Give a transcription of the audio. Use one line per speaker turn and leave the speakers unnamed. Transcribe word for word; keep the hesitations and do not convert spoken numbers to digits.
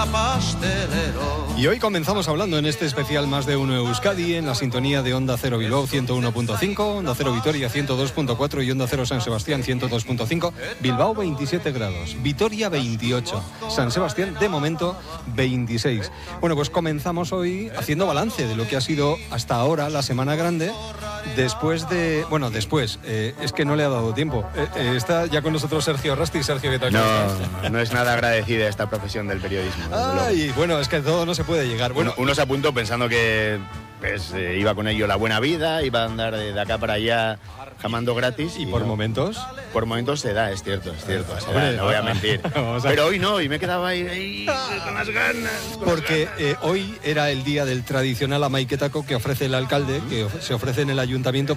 la pastelero.
Y hoy comenzamos hablando en este especial Más de Uno Euskadi, en la sintonía de Onda Cero Bilbao ciento uno punto cinco, Onda Cero Vitoria ciento dos punto cuatro y Onda Cero San Sebastián ciento dos punto cinco. Bilbao veintisiete grados, Vitoria veintiocho, San Sebastián de momento veintiséis. Bueno, pues comenzamos hoy haciendo balance de lo que ha sido hasta ahora la Semana Grande. Después de... Bueno, después, eh, es que no le ha dado tiempo. Eh, eh, está ya con nosotros Sergio Rasti. Sergio, ¿qué tal?
No, no es nada agradecida esta profesión del periodismo.
Ay, bueno, es que todo no se puede llegar. Bueno,
uno, uno se apuntó pensando que pues, eh, iba con ello la buena vida, iba a andar de, de acá para allá jamando gratis.
¿Y,
y
por
no.
momentos?
Por momentos se da, es cierto, es cierto. Se
Hombre,
da, no voy a mentir.
a...
Pero hoy no, y me quedaba ahí, ahí con las ganas. Con
Porque
las ganas.
Eh, hoy era el día del tradicional amaiketako que ofrece el alcalde, que of- se ofrece en el ayuntamiento